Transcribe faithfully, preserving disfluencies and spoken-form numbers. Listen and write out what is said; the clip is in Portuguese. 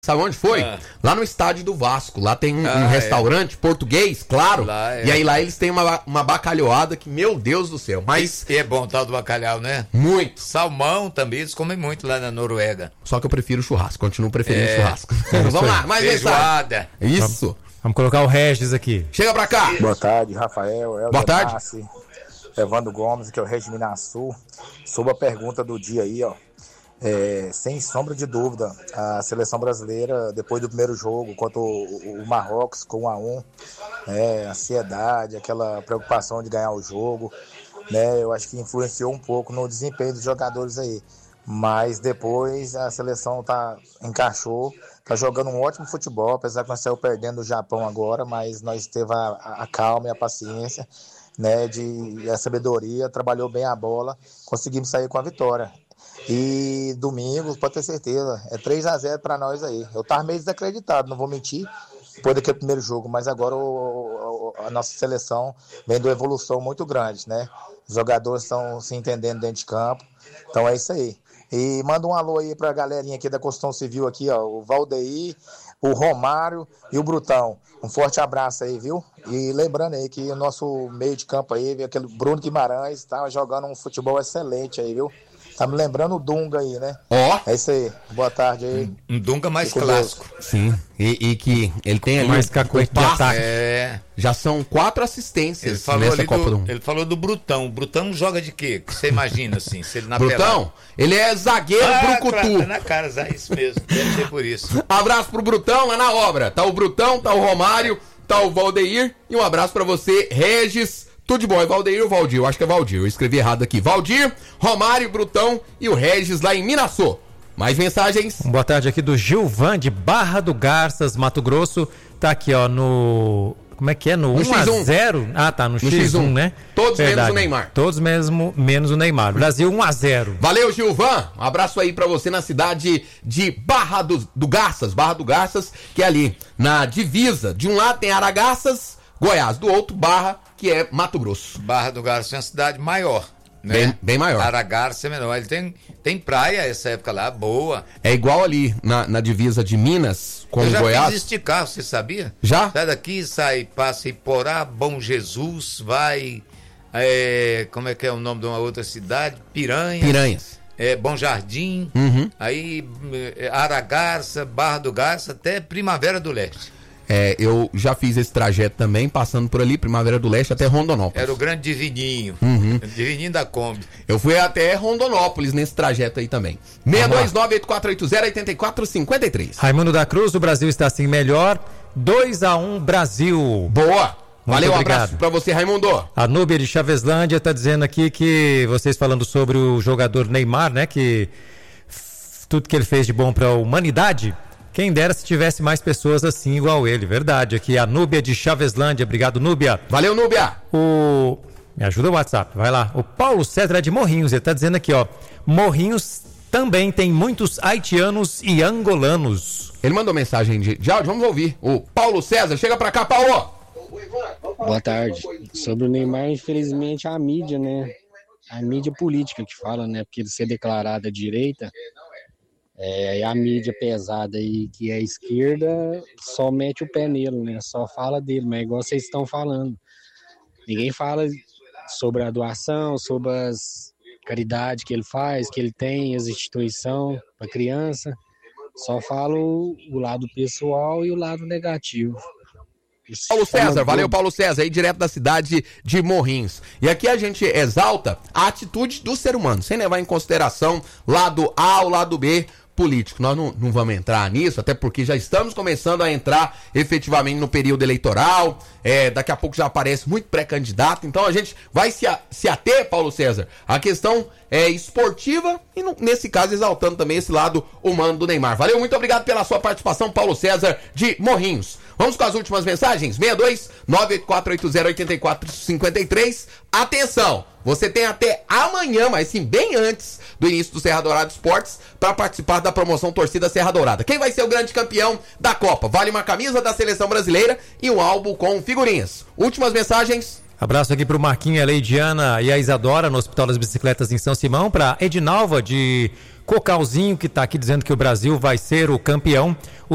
Sabe onde foi? Ah. Lá no estádio do Vasco. Lá tem um, Ah, um restaurante é. português, claro. Lá é. E aí lá eles têm uma, uma bacalhoada que, meu Deus do céu. Mas E é bom tal do bacalhau, né? muito. Salmão também, eles comem muito lá na Noruega. Só que eu prefiro churrasco. Continuo preferindo É. churrasco. É Vamos lá, mais mensagem. Feijoada. Isso. Vamos colocar o Regis aqui. Chega pra cá. Boa tarde, Rafael. Helder Boa tarde. Massi, Evandro Gomes, que é o Regis Minasul. Sobre a pergunta do dia aí, ó. É, sem sombra de dúvida, a seleção brasileira, depois do primeiro jogo contra o, o Marrocos com um a um, é, ansiedade, aquela preocupação de ganhar o jogo, né, eu acho que influenciou um pouco no desempenho dos jogadores aí. Mas depois a seleção tá, encaixou, tá jogando um ótimo futebol, apesar que nós saímos perdendo o Japão agora, mas nós teve a, a calma e a paciência, né, de, a sabedoria, trabalhou bem a bola, conseguimos sair com a vitória. E domingo, pode ter certeza, é três a zero para nós aí. Eu tava meio desacreditado, não vou mentir, depois daquele primeiro jogo, mas agora o, o, a nossa seleção vem de uma evolução muito grande, né? Os jogadores estão se entendendo dentro de campo, então é isso aí. E manda um alô aí pra galerinha aqui da Construção Civil aqui, ó, o Valdeir, o Romário e o Brutão. Um forte abraço aí, viu? E lembrando aí que o nosso meio de campo aí, aquele Bruno Guimarães, tá jogando um futebol excelente aí, viu? Tá me lembrando o Dunga aí, né? Ó. É isso aí. Boa tarde aí. Um Dunga mais Fico clássico. Sim. E, e que ele tem ali Mais um- cacuete um de passe. ataque. É. Já são quatro Ele assistências falou, nessa ali Copa do do, Mundo. ele falou do Brutão. O Brutão joga de quê? Que você imagina assim, se ele na Brutão, ele é zagueiro pelada. Ah, brucutu. claro, tá na cara, é isso mesmo. Deve ser por isso. Abraço pro Brutão lá na obra. Tá o Brutão, tá o Romário, tá o Valdeir. E um abraço pra você, Regis. Tudo de bom, é Valdeir ou Valdir? Eu acho que é Valdir, eu escrevi errado aqui. Valdir, Romário, Brutão e o Regis lá em Minassô. Mais mensagens? Boa tarde aqui do Gilvan de Barra do Garças, Mato Grosso. Tá aqui, ó, no... Como é que é? No, No um a zero? Ah, tá, no, No X um, né? Todos menos Verdade. o Neymar. Todos mesmo, menos o Neymar. Brasil um a zero. Valeu, Gilvan. Um abraço aí pra você na cidade de Barra do, do Garças. Barra do Garças, que é ali na divisa. De um lado tem Aragaças, Goiás. Do outro, Barra, que é Mato Grosso. Barra do Garça é uma cidade maior, né? Bem, bem maior. Aragarça é menor. Ele tem, tem praia essa época lá, boa. É igual ali na, na divisa de Minas com Eu já Goiás. fiz isso de carro, você sabia? Já? Sai daqui, sai, passa Iporá, Bom Jesus, vai... é, como é que é o nome de uma outra cidade? Piranha. Piranhas. É, Bom Jardim. Uhum. Aí é, Aragarça, Barra do Garça, até Primavera do Leste. É, eu já fiz esse trajeto também, passando por ali, Primavera do Leste até Rondonópolis. Era o grande Divininho. Uhum. Divininho da Kombi. Eu fui até Rondonópolis nesse trajeto aí também. seis dois nove, oito quatro oito zero, oito quatro cinco três. Raimundo da Cruz, o Brasil está assim melhor. dois a um Brasil. Boa! Valeu, um obrigado. abraço pra você, Raimundo. A Núbia de Chaveslândia está dizendo aqui que vocês falando sobre o jogador Neymar, né? Que f- tudo que ele fez de bom para a humanidade. Quem dera se tivesse mais pessoas assim igual ele, verdade. Aqui a Núbia de Chaveslândia. Obrigado, Núbia. Valeu, Núbia. O... Me ajuda o WhatsApp, vai lá. O Paulo César é de Morrinhos, ele está dizendo aqui, ó. Morrinhos também tem muitos haitianos e angolanos. Ele mandou mensagem de, de áudio, vamos ouvir. O Paulo César, chega pra cá, Paulo. Boa tarde. Sobre o Neymar, infelizmente, a mídia, né? A mídia política que fala, né? Porque ele ser declarado à direita, é, a mídia pesada aí, que é a esquerda, só mete o pé nele, né? Só fala dele, mas é igual vocês estão falando. Ninguém fala sobre a doação, sobre as caridades que ele faz, que ele tem, as instituições para criança. Só fala o, o lado pessoal e o lado negativo. Paulo César, valeu Paulo César, aí direto da cidade de Morrinhos. E aqui a gente exalta a atitude do ser humano, sem levar em consideração lado A ou lado B político. Nós não, não vamos entrar nisso, até porque já estamos começando a entrar efetivamente no período eleitoral, é, daqui a pouco já aparece muito pré-candidato, então a gente vai se, a, se ater, Paulo César, à questão é, esportiva e no, nesse caso exaltando também esse lado humano do Neymar. Valeu, muito obrigado pela sua participação, Paulo César de Morrinhos. Vamos com as últimas mensagens? seis dois nove oito quatro oito zero oito quatro cinco três. Atenção, você tem até amanhã, mas sim bem antes do início do Serra Dourada Esportes, para participar da promoção Torcida Serra Dourada. Quem vai ser o grande campeão da Copa? Vale uma camisa da Seleção Brasileira e um álbum com figurinhas. Últimas mensagens? Abraço aqui pro Marquinho, a Leidiana e a Isadora no Hospital das Bicicletas em São Simão, pra Edinalva de Cocalzinho, que tá aqui dizendo que o Brasil vai ser o campeão.